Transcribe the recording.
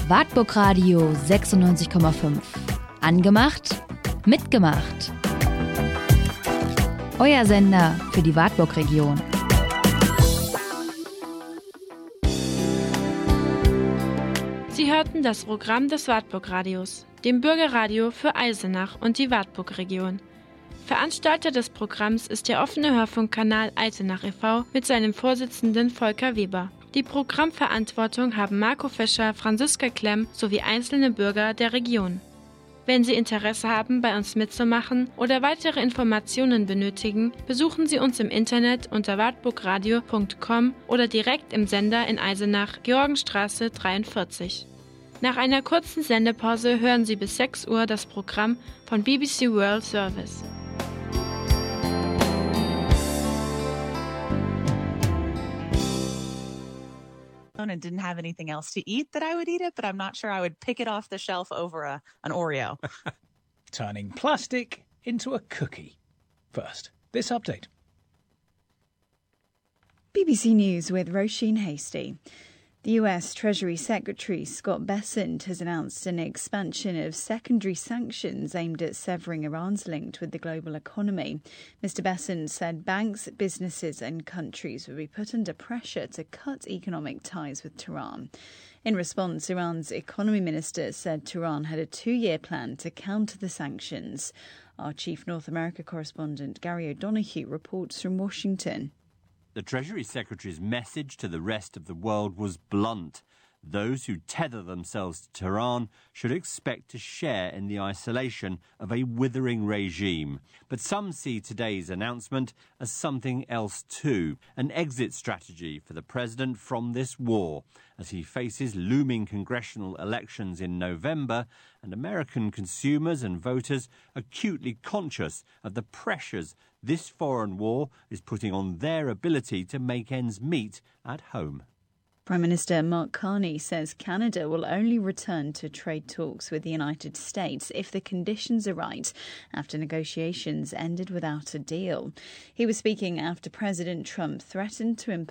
Wartburg Radio 96,5. Angemacht, mitgemacht. Euer Sender für die Wartburg-Region. Sie hörten das Programm des Wartburg-Radios, dem Bürgerradio für Eisenach und die Wartburg-Region. Veranstalter des Programms ist der offene Hörfunkkanal Eisenach e.V. mit seinem Vorsitzenden Volker Weber. Die Programmverantwortung haben Marco Fischer, Franziska Klemm sowie einzelne Bürger der Region. Wenn Sie Interesse haben, bei uns mitzumachen oder weitere Informationen benötigen, besuchen Sie uns im Internet unter wartburgradio.com oder direkt im Sender in Eisenach, Georgenstraße 43. Nach einer kurzen Sendepause hören Sie bis 6 Uhr das Programm von BBC World Service. And didn't have anything else to eat that I would eat it, but I'm not sure I would pick it off the shelf over an Oreo. Turning plastic into a cookie. First, this update. BBC News with Roisin Hastie. The US Treasury Secretary Scott Bessent has announced an expansion of secondary sanctions aimed at severing Iran's link with the global economy. Mr. Bessent said banks, businesses and countries would be put under pressure to cut economic ties with Tehran. In response, Iran's economy minister said Tehran had a 2-year plan to counter the sanctions. Our chief North America correspondent Gary O'Donoghue reports from Washington. The Treasury Secretary's message to the rest of the world was blunt. Those who tether themselves to Tehran should expect to share in the isolation of a withering regime. But some see today's announcement as something else too, an exit strategy for the president from this war, as he faces looming congressional elections in November and American consumers and voters acutely conscious of the pressures this foreign war is putting on their ability to make ends meet at home. Prime Minister Mark Carney says Canada will only return to trade talks with the United States if the conditions are right after negotiations ended without a deal. He was speaking after President Trump threatened to impose